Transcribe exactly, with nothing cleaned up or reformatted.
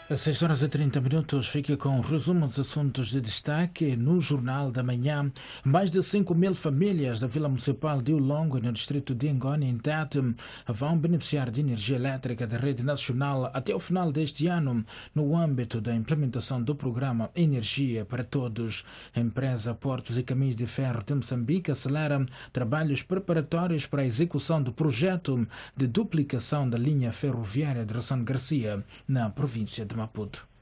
Às seis horas e trinta minutos, fica com o resumo dos assuntos de destaque no Jornal da Manhã. Mais de cinco mil famílias da Vila Municipal de Ulongo, no distrito de Ngoni, em Tete, vão beneficiar de energia elétrica da rede nacional até o final deste ano, no âmbito da implementação do programa Energia para Todos. A empresa Portos e Caminhos de Ferro de Moçambique acelera trabalhos preparatórios para a execução do projeto de duplicação da linha ferroviária de Ração Garcia, na província de Maputo.